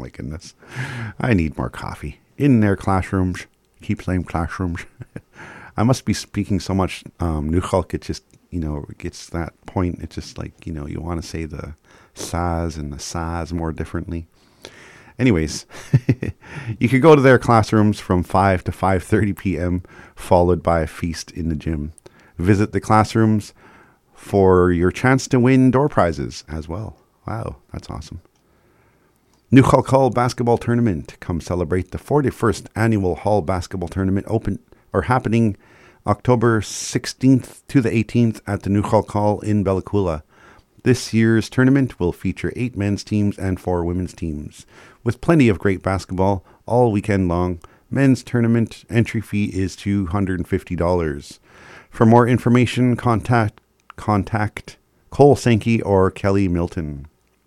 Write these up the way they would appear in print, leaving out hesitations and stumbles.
my goodness. I need more coffee. In their classrooms. Keep saying classrooms. I must be speaking so much Nukhalk, it just, it gets that point. It's just like, you want to say the saz and the saz more differently. Anyways, you could go to their classrooms from 5 to 5:30 p.m., followed by a feast in the gym. Visit the classrooms for your chance to win door prizes as well. Wow, that's awesome. Nukhalk Hall Basketball Tournament. Come celebrate the 41st Annual Hall Basketball Tournament happening October 16th to the 18th at the Nukhalk Hall in Bella Coola. This year's tournament will feature 8 men's teams and 4 women's teams, with plenty of great basketball all weekend long. Men's tournament entry fee is $250. For more information, contact Cole Sankey or Kelly Milton.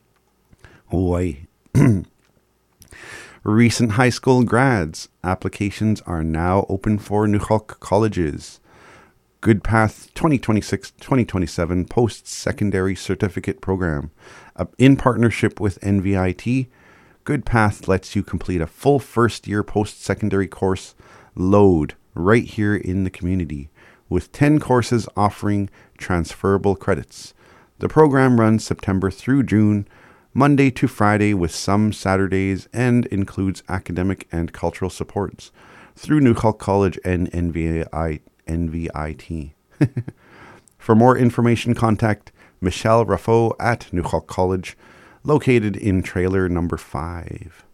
Recent high school grads. Applications are now open for Nukhalk colleges. Goodpath 2026-2027 Post-Secondary Certificate Program. In partnership with NVIT, Goodpath lets you complete a full first-year post-secondary course load right here in the community, with 10 courses offering transferable credits. The program runs September through June, Monday to Friday with some Saturdays, and includes academic and cultural supports through Nukhalk College and NVIT. For more information, contact Michelle Raffo at Nukhalk College, located in trailer number 5.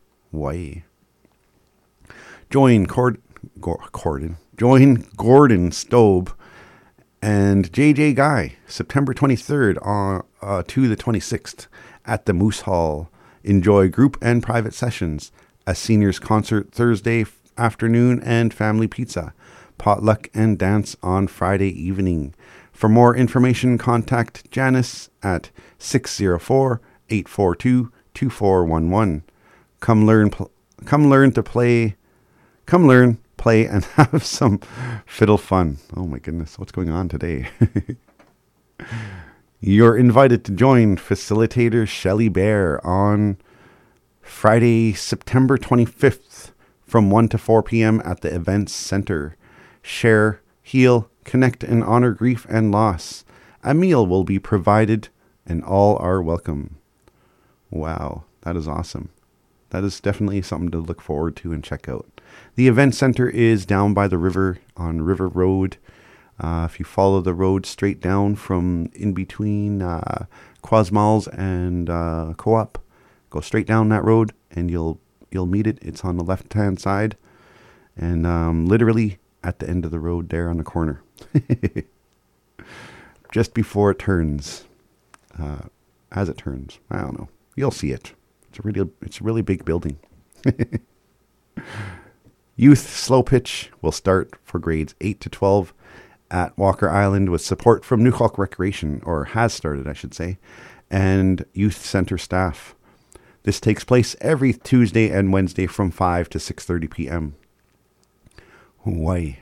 Join Gordon Stobe and JJ Guy September 23rd to the 26th at the Moose Hall. Enjoy group and private sessions, a seniors concert Thursday afternoon, and family pizza, potluck, and dance on Friday evening. For more information, contact Janice at 604-842-2411. Come learn, play, and have some fiddle fun. Oh my goodness, what's going on today? You're invited to join facilitator Shelley Bear on Friday, September 25th from 1 to 4 p.m. at the Events Center. Share, heal, connect, and honor grief and loss. A meal will be provided and all are welcome. Wow, that is awesome. That is definitely something to look forward to and check out. The Event Center is down by the river on River Road. If you follow the road straight down from in between Quasmalls and Co-op, go straight down that road and you'll meet it. It's on the left-hand side and literally at the end of the road there on the corner. Just before it turns. As it turns. I don't know. You'll see it. It's a really big building. Youth Slow Pitch will start for grades 8 to 12 at Walker Island with support from Nukhalk Recreation, or has started, I should say, and Youth Center staff. This takes place every Tuesday and Wednesday from 5 to 6:30 p.m. Hawaii.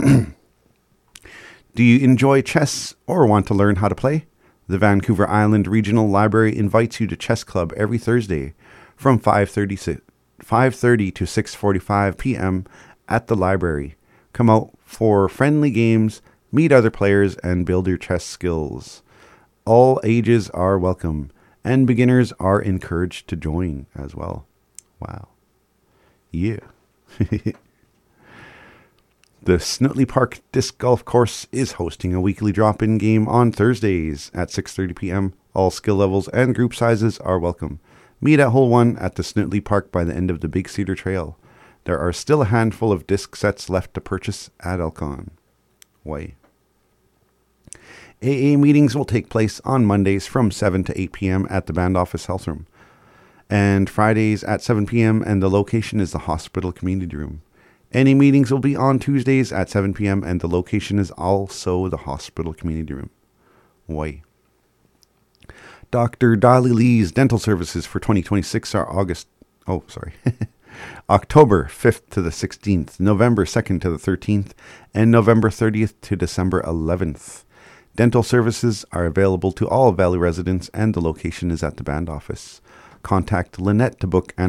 Do you enjoy chess or want to learn how to play? The Vancouver Island Regional Library invites you to Chess Club every Thursday from 5:30 to 6:45 p.m. at the library. Come out for friendly games, meet other players, and build your chess skills. All ages are welcome, and beginners are encouraged to join as well. Wow. Yeah. The Snutley Park Disc Golf Course is hosting a weekly drop-in game on Thursdays at 6:30 p.m. All skill levels and group sizes are welcome. Meet at Hole 1 at the Snutley Park by the end of the Big Cedar Trail. There are still a handful of disc sets left to purchase at Elcon. Way. AA meetings will take place on Mondays from 7 to 8 p.m. at the Band Office Health Room, and Fridays at 7 p.m., and the location is the Hospital Community Room. Any meetings will be on Tuesdays at 7 p.m., and the location is also the Hospital Community Room. Way. Dr. Dolly Lee's dental services for 2026 are October 5th to the 16th, November 2nd to the 13th, and November 30th to December 11th. Dental services are available to all Valley residents, and the location is at the Band Office. Contact Lynette to book an